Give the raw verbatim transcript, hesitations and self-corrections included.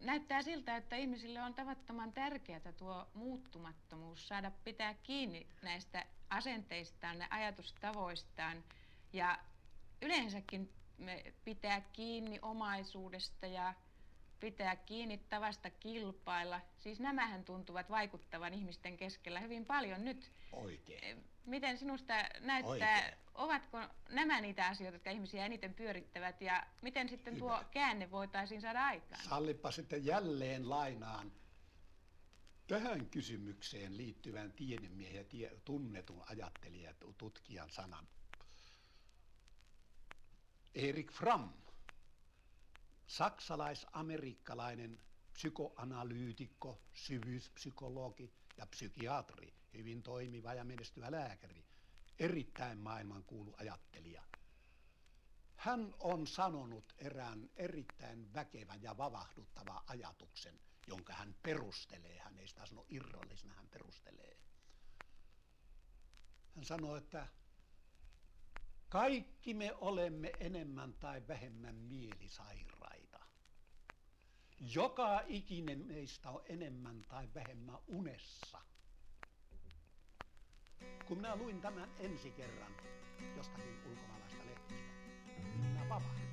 näyttää siltä, että ihmisille on tavattoman tärkeää tuo muuttumattomuus, saada pitää kiinni näistä asenteistaan ja ajatustavoistaan ja yleensäkin me pitää kiinni omaisuudesta ja pitää kiinni tavasta kilpailla. Siis nämähän tuntuvat vaikuttavan ihmisten keskellä hyvin paljon nyt. Oikein. Miten sinusta näyttää, Oikein. Ovatko nämä niitä asioita, jotka ihmisiä eniten pyörittävät ja miten sitten Hyvä. tuo käänne voitaisiin saada aikaan? Sallipa sitten jälleen lainaan tähän kysymykseen liittyvän tiedemiehen ja tie, tunnetun ajattelijan ja tutkijan sanan. Erik Fromm, saksalais-amerikkalainen psykoanalyytikko, syvyyspsykologi ja psykiatri, hyvin toimiva ja menestyvä lääkäri, erittäin maailmankuulu ajattelija. Hän on sanonut erään erittäin väkevän ja vavahduttavan ajatuksen, jonka hän perustelee. Hän ei sitä sano irrallisena, hän perustelee. Hän sanoo, että kaikki me olemme enemmän tai vähemmän mielisairaita. Joka ikinen meistä on enemmän tai vähemmän unessa. Kun minä luin tämän ensi kerran jostakin ulkomaalaista lehdestä, minä vavahdin.